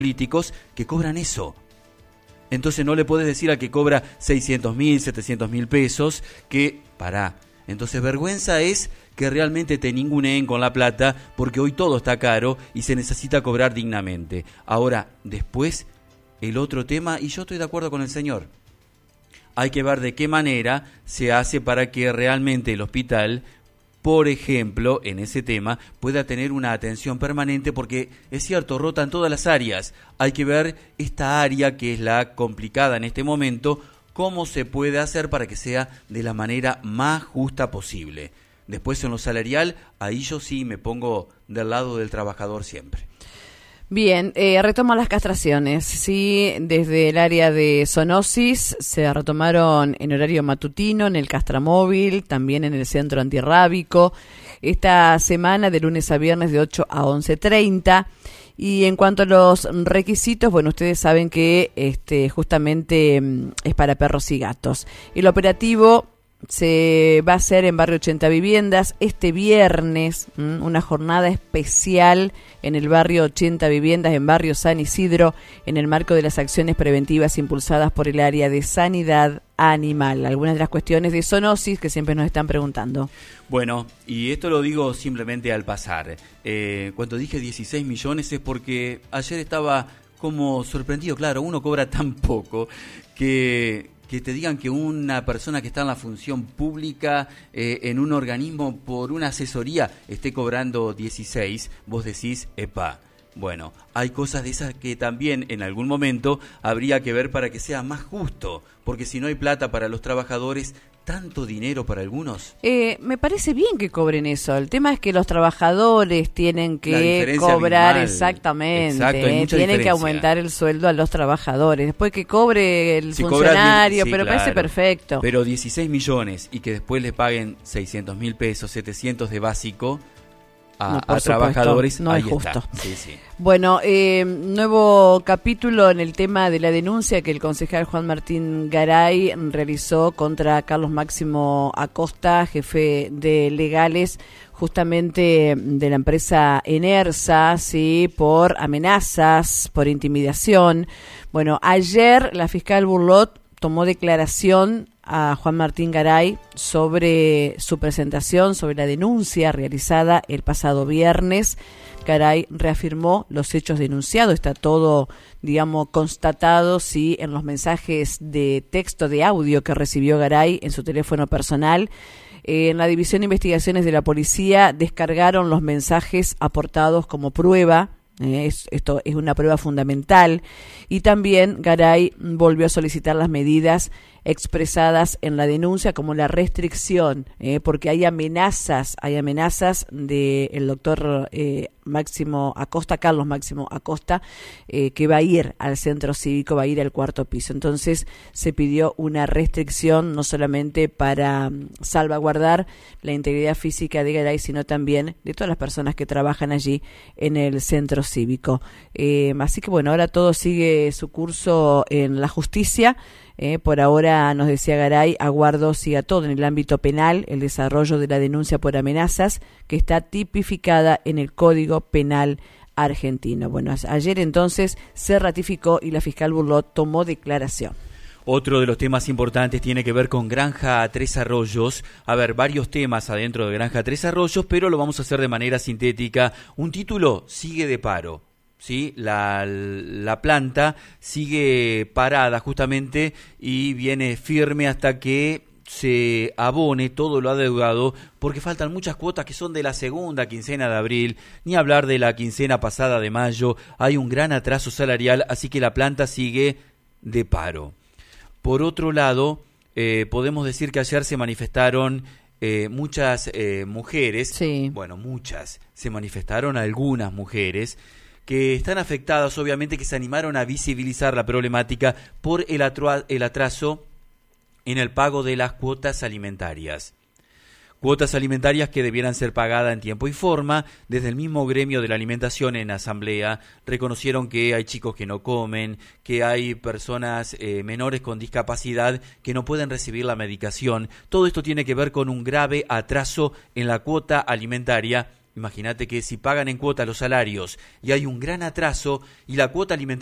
políticos que cobran eso. Entonces no le podés decir al que cobra 600.000, 700.000 pesos que pará. Entonces vergüenza es que realmente te ninguneen con la plata, porque hoy todo está caro y se necesita cobrar dignamente. Ahora, después, el otro tema, y yo estoy de acuerdo con el señor, hay que ver de qué manera se hace para que realmente el hospital, por ejemplo, en ese tema, pueda tener una atención permanente, porque es cierto, rotan todas las áreas. Hay que ver esta área que es la complicada en este momento, cómo se puede hacer para que sea de la manera más justa posible. Después en lo salarial, ahí yo sí me pongo del lado del trabajador siempre. Bien, retomo las castraciones. Sí, desde el área de zoonosis se retomaron en horario matutino, en el castramóvil, también en el centro antirrábico. Esta semana, de lunes a viernes, de 8 a 11:30. Y en cuanto a los requisitos, bueno, ustedes saben que justamente es para perros y gatos. El operativo se va a hacer en Barrio 80 Viviendas este viernes, una jornada especial en el Barrio 80 Viviendas, en Barrio San Isidro, en el marco de las acciones preventivas impulsadas por el área de sanidad animal. Algunas de las cuestiones de zoonosis que siempre nos están preguntando. Bueno, y esto lo digo simplemente al pasar. Cuando dije 16 millones es porque ayer estaba como sorprendido. Claro, uno cobra tan poco que te digan que una persona que está en la función pública, en un organismo, por una asesoría, esté cobrando 16, vos decís, epa. Bueno, hay cosas de esas que también en algún momento habría que ver para que sea más justo, porque si no hay plata para los trabajadores, tanto dinero para algunos. Me parece bien que cobren eso. El tema es que los trabajadores tienen que cobrar abismal. Exactamente. Exacto, hay mucha tienen diferencia. Que aumentar el sueldo a los trabajadores. Después que cobre el funcionario, sí, pero claro. Parece perfecto. Pero 16 millones y que después le paguen 600.000 pesos, 700 de básico a trabajadores, no ahí es justo. Está. Sí, sí. Bueno, nuevo capítulo en el tema de la denuncia que el concejal Juan Martín Garay realizó contra Carlos Máximo Acosta, jefe de legales, justamente de la empresa Enersa, sí, por amenazas, por intimidación. Bueno, ayer la fiscal Burlot tomó declaración a Juan Martín Garay sobre su presentación, sobre la denuncia realizada el pasado viernes. Garay reafirmó los hechos denunciados, está todo, digamos, constatado, sí, en los mensajes de texto, de audio que recibió Garay en su teléfono personal. En la División de Investigaciones de la Policía descargaron los mensajes aportados como prueba. Esto es una prueba fundamental. Y también Garay volvió a solicitar las medidas expresadas en la denuncia, como la restricción, porque hay amenazas del doctor Máximo Acosta, Carlos Máximo Acosta, que va a ir al centro cívico, va a ir al cuarto piso. Entonces se pidió una restricción no solamente para salvaguardar la integridad física de Garay, sino también de todas las personas que trabajan allí en el centro cívico. Así que bueno, ahora todo sigue su curso en la justicia. Por ahora, nos decía Garay, aguardo siga todo en el ámbito penal, el desarrollo de la denuncia por amenazas, que está tipificada en el Código Penal argentino. Bueno, ayer entonces se ratificó y la fiscal Burlot tomó declaración. Otro de los temas importantes tiene que ver con Granja Tres Arroyos. A ver, varios temas adentro de Granja Tres Arroyos, pero lo vamos a hacer de manera sintética. Un título: sigue de paro. ¿Sí? La planta sigue parada justamente y viene firme hasta que se abone todo lo adeudado, porque faltan muchas cuotas que son de la segunda quincena de abril, ni hablar de la quincena pasada de mayo. Hay un gran atraso salarial, así que la planta sigue de paro. Por otro lado, podemos decir que ayer se manifestaron muchas mujeres, sí. Bueno, muchas, se manifestaron algunas mujeres que están afectadas, obviamente, que se animaron a visibilizar la problemática por el atraso en el pago de las cuotas alimentarias. Cuotas alimentarias que debieran ser pagadas en tiempo y forma. Desde el mismo gremio de la alimentación en asamblea reconocieron que hay chicos que no comen, que hay personas menores con discapacidad que no pueden recibir la medicación. Todo esto tiene que ver con un grave atraso en la cuota alimentaria Imagínate que si pagan en cuota los salarios y hay un gran atraso y la cuota alimentaria